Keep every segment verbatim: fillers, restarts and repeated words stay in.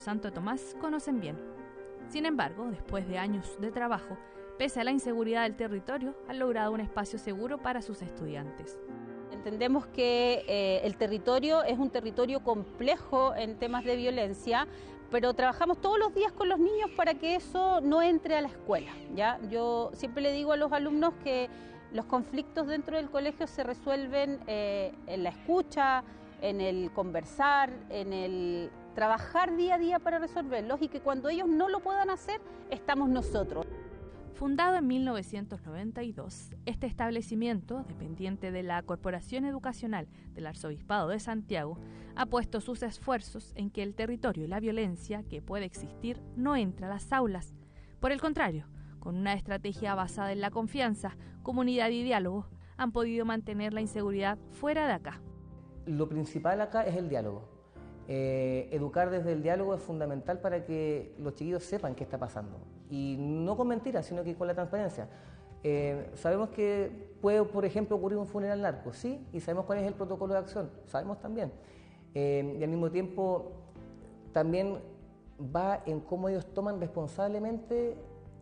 Santo Tomás conocen bien. Sin embargo, después de años de trabajo, pese a la inseguridad del territorio, han logrado un espacio seguro para sus estudiantes. Entendemos que eh, el territorio es un territorio complejo en temas de violencia, pero trabajamos todos los días con los niños para que eso no entre a la escuela, ¿ya? Yo siempre le digo a los alumnos que los conflictos dentro del colegio se resuelven eh, en la escucha, en el conversar, en el trabajar día a día para resolverlos, y que cuando ellos no lo puedan hacer, estamos nosotros. Fundado en mil novecientos noventa y dos, este establecimiento, dependiente de la Corporación Educacional del Arzobispado de Santiago, ha puesto sus esfuerzos en que el territorio y la violencia que puede existir no entre a las aulas. Por el contrario, con una estrategia basada en la confianza, comunidad y diálogo, han podido mantener la inseguridad fuera de acá. Lo principal acá es el diálogo. Eh, educar desde el diálogo es fundamental para que los chiquillos sepan qué está pasando. Y no con mentiras, sino que con la transparencia. Eh, sabemos que puede, por ejemplo, ocurrir un funeral narco, sí, y sabemos cuál es el protocolo de acción, sabemos también. Eh, y al mismo tiempo, también va en cómo ellos toman responsablemente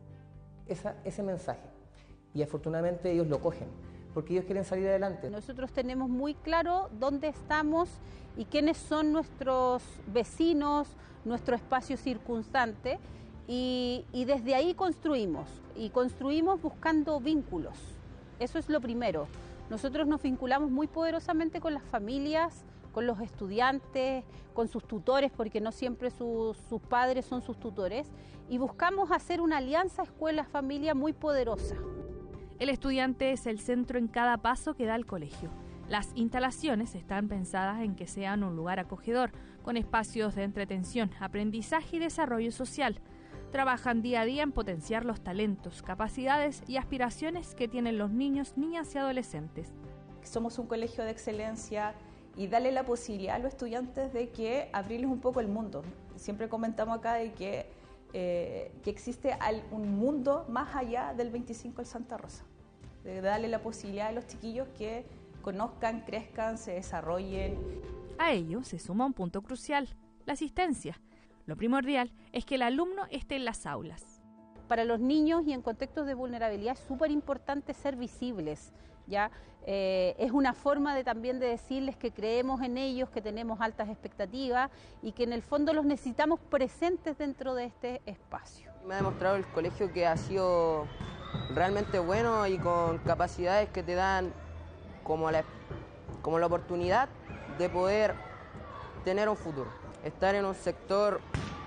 esa, ese mensaje. Y afortunadamente ellos lo cogen, porque ellos quieren salir adelante. Nosotros tenemos muy claro dónde estamos y quiénes son nuestros vecinos, nuestro espacio circundante, y, y desde ahí construimos, y construimos buscando vínculos. Eso es lo primero. Nosotros nos vinculamos muy poderosamente con las familias, con los estudiantes, con sus tutores, porque no siempre sus, sus padres son sus tutores, y buscamos hacer una alianza escuela-familia muy poderosa. El estudiante es el centro en cada paso que da al colegio. Las instalaciones están pensadas en que sean un lugar acogedor, con espacios de entretención, aprendizaje y desarrollo social. Trabajan día a día en potenciar los talentos, capacidades y aspiraciones que tienen los niños, niñas y adolescentes. Somos un colegio de excelencia y darle la posibilidad a los estudiantes de que abrirles un poco el mundo. Siempre comentamos acá de que, eh, que existe un mundo más allá del veinticinco de Santa Rosa. De darle la posibilidad a los chiquillos que conozcan, crezcan, se desarrollen. A ello se suma un punto crucial, la asistencia. Lo primordial es que el alumno esté en las aulas. Para los niños y en contextos de vulnerabilidad es súper importante ser visibles, ¿ya? Eh, es una forma de también de decirles que creemos en ellos, que tenemos altas expectativas y que en el fondo los necesitamos presentes dentro de este espacio. Me ha demostrado el colegio que ha sido realmente bueno y con capacidades que te dan como la, como la oportunidad de poder tener un futuro. Estar en un sector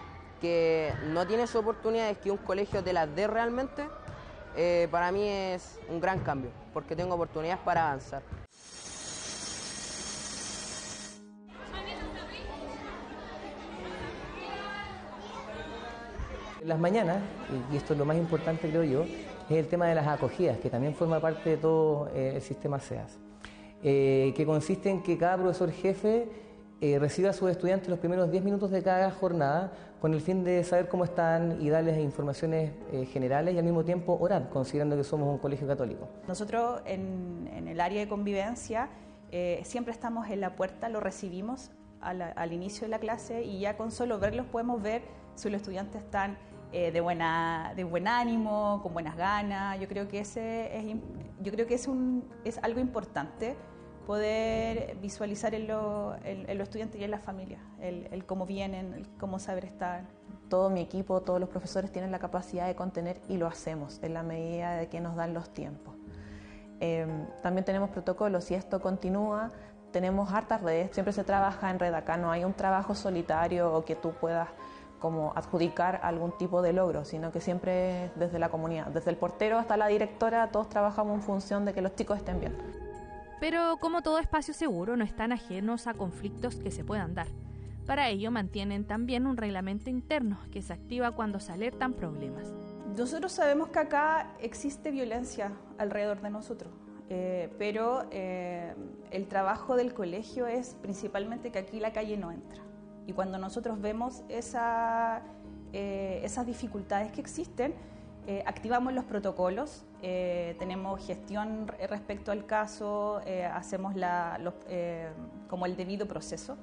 que no tiene sus oportunidades, que un colegio te las dé realmente, eh, para mí es un gran cambio, porque tengo oportunidades para avanzar. En las mañanas, y esto es lo más importante creo yo, es el tema de las acogidas, que también forma parte de todo eh, el sistema SEAS, eh, que consiste en que cada profesor jefe Eh, recibe a sus estudiantes los primeros diez minutos de cada jornada con el fin de saber cómo están y darles informaciones eh, generales y al mismo tiempo orar, considerando que somos un colegio católico. Nosotros en, en el área de convivencia eh, siempre estamos en la puerta, lo recibimos a la, al inicio de la clase y ya con solo verlos podemos ver si los estudiantes están eh, de, buena, de buen ánimo, con buenas ganas. Yo creo que ese es, yo creo que es, un, es algo importante, poder visualizar en los en, en lo estudiantes y en las familias, el, el cómo vienen, el cómo saber estar. Todo mi equipo, todos los profesores tienen la capacidad de contener y lo hacemos en la medida de que nos dan los tiempos. Eh, también tenemos protocolos, si esto continúa, tenemos hartas redes, siempre se trabaja en red, acá no hay un trabajo solitario o que tú puedas como adjudicar algún tipo de logro, sino que siempre desde la comunidad, desde el portero hasta la directora, todos trabajamos en función de que los chicos estén bien. Pero como todo espacio seguro, no están ajenos a conflictos que se puedan dar. Para ello mantienen también un reglamento interno que se activa cuando se alertan problemas. Nosotros sabemos que acá existe violencia alrededor de nosotros, eh, pero eh, el trabajo del colegio es principalmente que aquí la calle no entra. Y cuando nosotros vemos esa, eh, esas dificultades que existen, Eh, activamos los protocolos, eh, tenemos gestión respecto al caso, eh, hacemos la, los, eh, como el debido proceso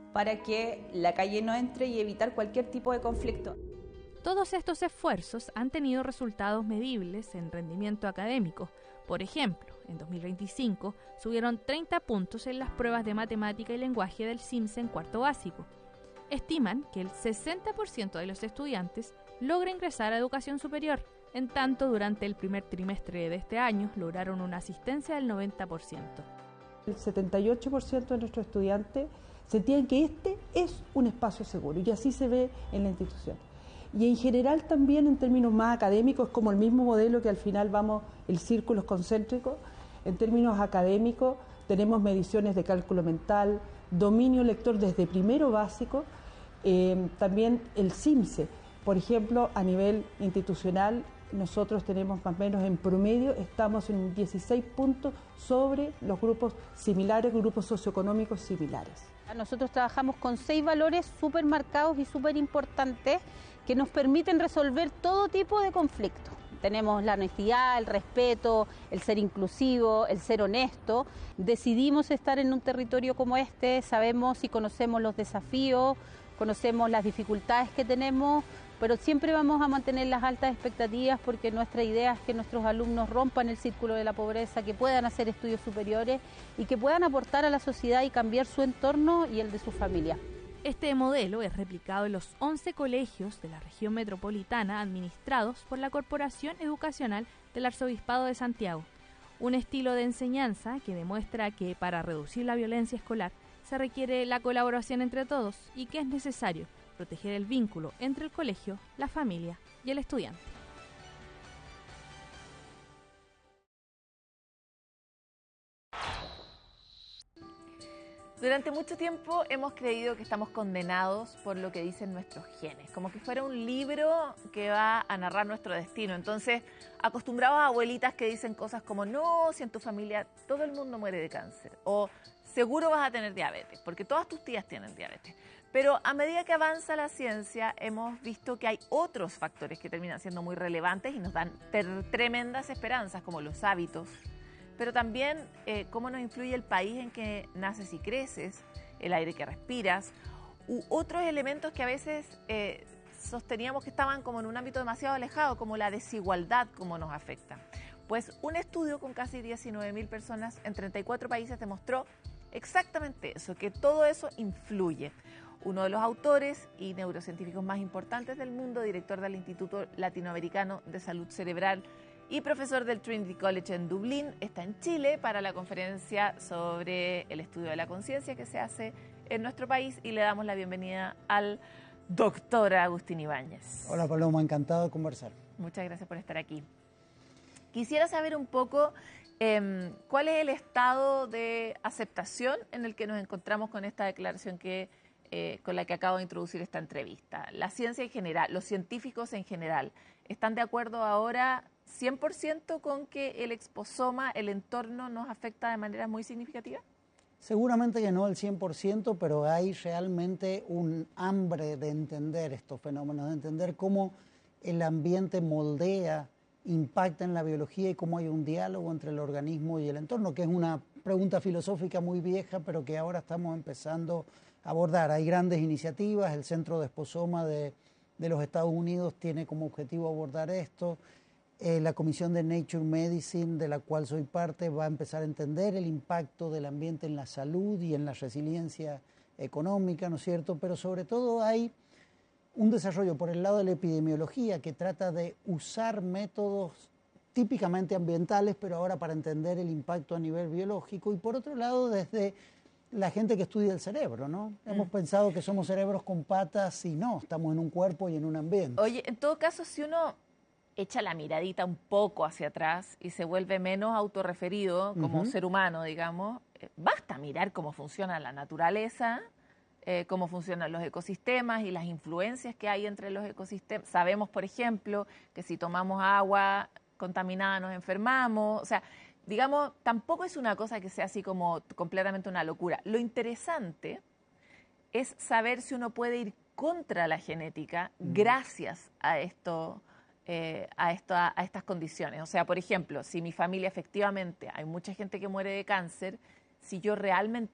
para que la calle no entre y evitar cualquier tipo de conflicto. Todos estos esfuerzos han tenido resultados medibles en rendimiento académico. Por ejemplo, en dos mil veinticinco subieron treinta puntos en las pruebas de matemática y lenguaje del CIMSE en cuarto básico. Estiman que el sesenta por ciento de los estudiantes logra ingresar a educación superior. En tanto, durante el primer trimestre de este año lograron una asistencia del noventa por ciento. El setenta y ocho por ciento de nuestros estudiantes sentían que este es un espacio seguro y así se ve en la institución. Y en general también en términos más académicos, como el mismo modelo que al final vamos, el círculo concéntrico, en términos académicos tenemos mediciones de cálculo mental, dominio lector desde primero básico, eh, también el CIMSE, por ejemplo, a nivel institucional, nosotros tenemos más o menos en promedio, estamos en dieciséis puntos sobre los grupos similares, grupos socioeconómicos similares. Nosotros trabajamos con seis valores súper marcados y súper importantes que nos permiten resolver todo tipo de conflictos. Tenemos la honestidad, el respeto, el ser inclusivo, el ser honesto. Decidimos estar en un territorio como este, sabemos y conocemos los desafíos, conocemos las dificultades que tenemos, pero siempre vamos a mantener las altas expectativas porque nuestra idea es que nuestros alumnos rompan el círculo de la pobreza, que puedan hacer estudios superiores y que puedan aportar a la sociedad y cambiar su entorno y el de su familia. Este modelo es replicado en los once colegios de la región metropolitana administrados por la Corporación Educacional del Arzobispado de Santiago, un estilo de enseñanza que demuestra que para reducir la violencia escolar se requiere la colaboración entre todos y que es necesario proteger el vínculo entre el colegio, la familia y el estudiante. Durante mucho tiempo hemos creído que estamos condenados por lo que dicen nuestros genes, como que fuera un libro que va a narrar nuestro destino. Entonces, acostumbrados a abuelitas que dicen cosas como, no, si en tu familia todo el mundo muere de cáncer, o seguro vas a tener diabetes, porque todas tus tías tienen diabetes. Pero a medida que avanza la ciencia, hemos visto que hay otros factores que terminan siendo muy relevantes y nos dan tremendas esperanzas, como los hábitos, pero también eh, cómo nos influye el país en que naces y creces, el aire que respiras, u otros elementos que a veces eh, sosteníamos que estaban como en un ámbito demasiado alejado, como la desigualdad, cómo nos afecta. Pues un estudio con casi diecinueve mil personas en treinta y cuatro países demostró exactamente eso, que todo eso influye. Uno de los autores y neurocientíficos más importantes del mundo, director del Instituto Latinoamericano de Salud Cerebral y profesor del Trinity College en Dublín, está en Chile para la conferencia sobre el estudio de la conciencia que se hace en nuestro país y le damos la bienvenida al doctor Agustín Ibáñez. Hola Paloma, encantado de conversar. Muchas gracias por estar aquí. Quisiera saber un poco eh, cuál es el estado de aceptación en el que nos encontramos con esta declaración que Eh, con la que acabo de introducir esta entrevista. La ciencia en general, los científicos en general, ¿están de acuerdo ahora cien por ciento con que el exposoma, el entorno, nos afecta de manera muy significativa? Seguramente que no al cien por ciento, pero hay realmente un hambre de entender estos fenómenos, de entender cómo el ambiente moldea, impacta en la biología y cómo hay un diálogo entre el organismo y el entorno, que es una pregunta filosófica muy vieja, pero que ahora estamos empezando a abordar. Hay grandes iniciativas, el Centro de Exposoma de, de los Estados Unidos tiene como objetivo abordar esto, eh, la Comisión de Nature Medicine, de la cual soy parte, va a empezar a entender el impacto del ambiente en la salud y en la resiliencia económica, ¿no es cierto? Pero sobre todo hay un desarrollo por el lado de la epidemiología que trata de usar métodos típicamente ambientales, pero ahora para entender el impacto a nivel biológico, y por otro lado desde la gente que estudia el cerebro, ¿no? Mm. Hemos pensado que somos cerebros con patas y no, estamos en un cuerpo y en un ambiente. Oye, en todo caso, si uno echa la miradita un poco hacia atrás y se vuelve menos autorreferido como uh-huh. ser humano, digamos, eh, basta mirar cómo funciona la naturaleza, eh, cómo funcionan los ecosistemas y las influencias que hay entre los ecosistemas. Sabemos, por ejemplo, que si tomamos agua contaminada nos enfermamos, o sea, digamos, tampoco es una cosa que sea así como completamente una locura. Lo interesante es saber si uno puede ir contra la genética mm. gracias a esto, eh, a, esto a, a estas condiciones. O sea, por ejemplo, si mi familia efectivamente hay mucha gente que muere de cáncer, si yo realmente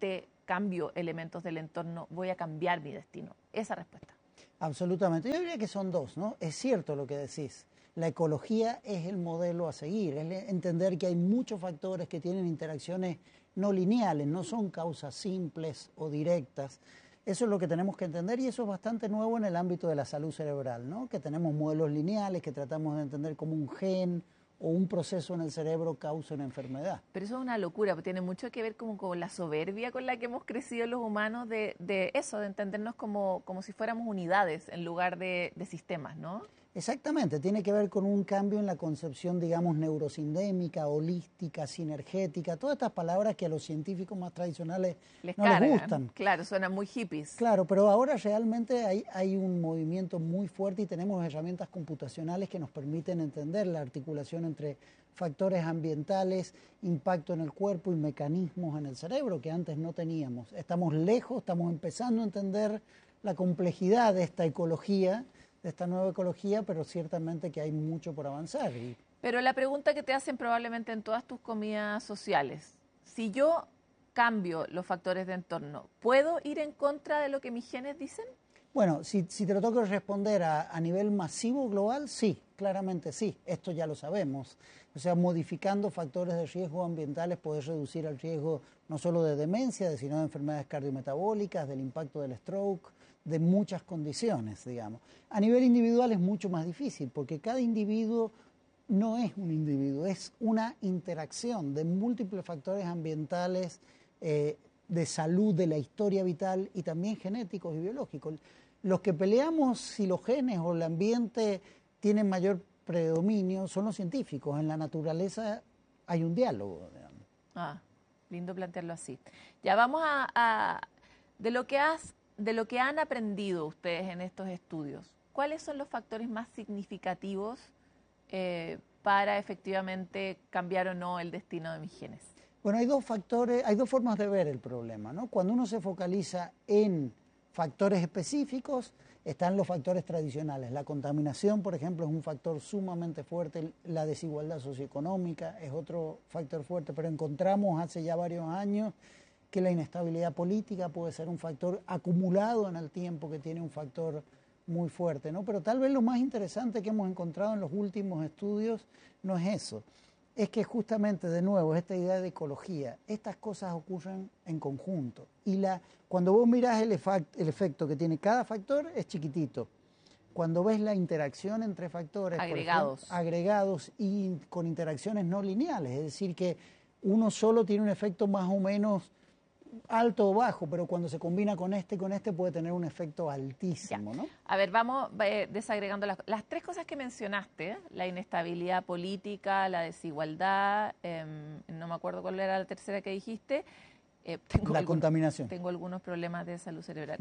cambio elementos del entorno, voy a cambiar mi destino. Esa respuesta. Absolutamente. Yo diría que son dos, ¿no? Es cierto lo que decís. La ecología es el modelo a seguir, es entender que hay muchos factores que tienen interacciones no lineales, no son causas simples o directas. Eso es lo que tenemos que entender y eso es bastante nuevo en el ámbito de la salud cerebral, ¿no? Que tenemos modelos lineales que tratamos de entender como un gen o un proceso en el cerebro causa una enfermedad. Pero eso es una locura, porque tiene mucho que ver como con la soberbia con la que hemos crecido los humanos de, de eso, de entendernos como, como si fuéramos unidades en lugar de, de sistemas, ¿no? Exactamente, tiene que ver con un cambio en la concepción, digamos, neurosindémica, holística, sinergética, todas estas palabras que a los científicos más tradicionales les no cargan, les gustan. Claro, suenan muy hippies. Claro, pero ahora realmente hay, hay un movimiento muy fuerte y tenemos herramientas computacionales que nos permiten entender la articulación entre factores ambientales, impacto en el cuerpo y mecanismos en el cerebro que antes no teníamos. Estamos lejos, estamos empezando a entender la complejidad de esta ecología, de esta nueva ecología, pero ciertamente que hay mucho por avanzar. Y... Pero la pregunta que te hacen probablemente en todas tus comidas sociales, si yo cambio los factores de entorno, ¿puedo ir en contra de lo que mis genes dicen? Bueno, si, si te lo tengo que responder a, a nivel masivo global, sí, claramente sí, esto ya lo sabemos. O sea, modificando factores de riesgo ambientales puedes reducir el riesgo no solo de demencia, sino de enfermedades cardiometabólicas, del impacto del stroke, de muchas condiciones, digamos. A nivel individual es mucho más difícil, porque cada individuo no es un individuo, es una interacción de múltiples factores ambientales, eh, de salud, de la historia vital y también genéticos y biológicos. Los que peleamos si los genes o el ambiente tienen mayor predominio son los científicos. En la naturaleza hay un diálogo, digamos. Ah, lindo plantearlo así. Ya vamos a, a de lo que has de lo que han aprendido ustedes en estos estudios, ¿cuáles son los factores más significativos eh, para efectivamente cambiar o no el destino de mis genes? Bueno, hay dos factores, hay dos formas de ver el problema, ¿no? Cuando uno se focaliza en factores específicos, están los factores tradicionales. La contaminación, por ejemplo, es un factor sumamente fuerte, la desigualdad socioeconómica es otro factor fuerte, pero encontramos hace ya varios años que la inestabilidad política puede ser un factor acumulado en el tiempo que tiene un factor muy fuerte, ¿no? Pero tal vez lo más interesante que hemos encontrado en los últimos estudios no es eso, es que justamente, de nuevo, esta idea de ecología, estas cosas ocurren en conjunto. Y la, cuando vos mirás el, efact, el efecto que tiene cada factor, es chiquitito. Cuando ves la interacción entre factores agregados, por ejemplo, agregados y con interacciones no lineales, es decir, que uno solo tiene un efecto más o menos alto o bajo, pero cuando se combina con este y con este puede tener un efecto altísimo, ya. ¿no? A ver, vamos eh, desagregando las, las tres cosas que mencionaste, la inestabilidad política, la desigualdad, eh, no me acuerdo cuál era la tercera que dijiste. Eh, tengo la algún, contaminación. Tengo algunos problemas de salud cerebral.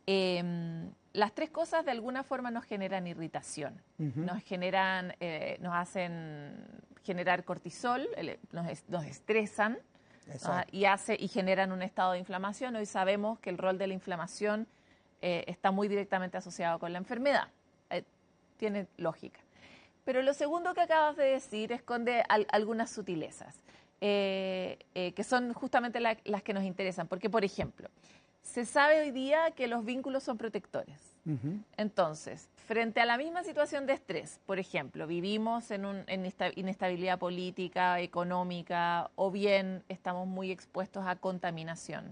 eh, las tres cosas de alguna forma nos generan irritación, uh-huh. nos generan, eh, nos hacen generar cortisol, nos, nos estresan, Uh, y hace y generan un estado de inflamación. Hoy sabemos que el rol de la inflamación eh, está muy directamente asociado con la enfermedad. Eh, tiene lógica. Pero lo segundo que acabas de decir esconde al, algunas sutilezas, eh, eh, que son justamente la, las que nos interesan. Porque, por ejemplo, se sabe hoy día que los vínculos son protectores. Uh-huh. Entonces, frente a la misma situación de estrés, por ejemplo, vivimos en, un, en esta inestabilidad política, económica, o bien estamos muy expuestos a contaminación.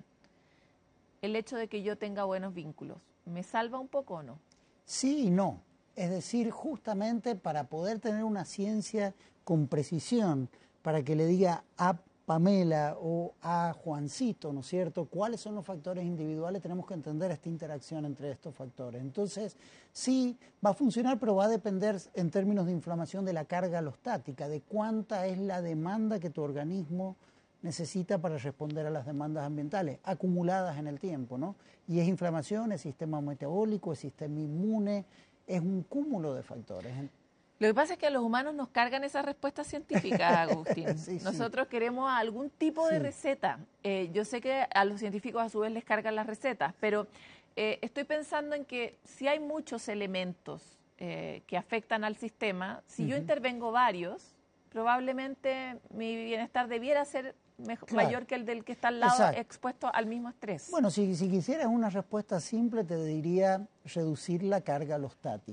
El hecho de que yo tenga buenos vínculos, ¿me salva un poco o no? Sí y no. Es decir, justamente para poder tener una ciencia con precisión, para que le diga a Pamela o a Juancito, ¿no es cierto?, cuáles son los factores individuales, tenemos que entender esta interacción entre estos factores. Entonces, sí, va a funcionar, pero va a depender en términos de inflamación de la carga alostática, de cuánta es la demanda que tu organismo necesita para responder a las demandas ambientales, acumuladas en el tiempo, ¿no? Y es inflamación, es sistema metabólico, es sistema inmune, es un cúmulo de factores. Lo que pasa es que a los humanos nos cargan esas respuestas científicas, Agustín. sí, Nosotros sí. queremos algún tipo de sí. receta. Eh, yo sé que a los científicos a su vez les cargan las recetas, pero eh, estoy pensando en que si hay muchos elementos eh, que afectan al sistema, si uh-huh. yo intervengo varios, probablemente mi bienestar debiera ser mejor, Claro. mayor que el del que está al lado Exacto. expuesto al mismo estrés. Bueno, si, si quisieras una respuesta simple, te diría reducir la carga alostática.